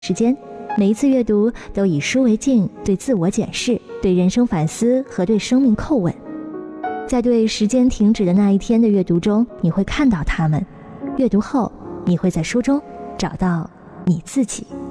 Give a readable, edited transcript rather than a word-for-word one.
时间，每一次阅读都以书为镜，对自我检视，对人生反思和对生命叩问。在对时间停止的那一天的阅读中，你会看到它们；阅读后，你会在书中找到你自己。